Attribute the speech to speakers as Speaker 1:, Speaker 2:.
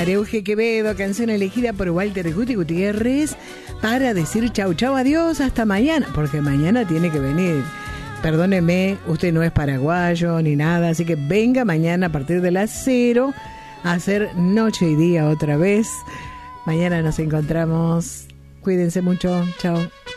Speaker 1: María Euge Quevedo, canción elegida por Walter Guti Gutiérrez para decir chau, chau, adiós, hasta mañana, porque mañana tiene que venir. Perdóneme, usted no es paraguayo ni nada, así que venga mañana a partir de las 0 a hacer noche y día otra vez. Mañana nos encontramos. Cuídense mucho. Chao.